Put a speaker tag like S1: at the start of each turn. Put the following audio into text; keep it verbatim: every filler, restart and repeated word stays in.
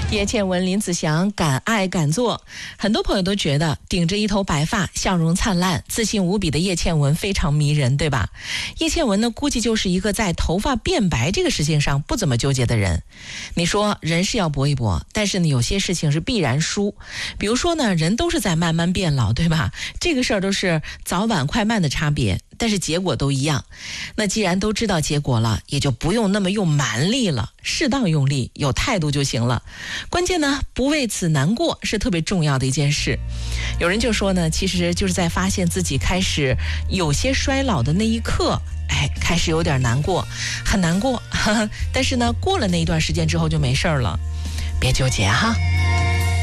S1: 叶倩文、林子祥敢爱敢做，很多朋友都觉得顶着一头白发，笑容灿烂、自信无比的叶倩文非常迷人，对吧？叶倩文呢，估计就是一个在头发变白这个事情上不怎么纠结的人。你说人是要搏一搏，但是呢，有些事情是必然输。比如说呢，人都是在慢慢变老，对吧？这个事儿都是早晚快慢的差别。但是结果都一样，那既然都知道结果了，也就不用那么用蛮力了，适当用力，有态度就行了。关键呢，不为此难过是特别重要的一件事。有人就说呢，其实就是在发现自己开始有些衰老的那一刻，哎，开始有点难过，很难过，呵呵，但是呢，过了那一段时间之后就没事了，别纠结哈。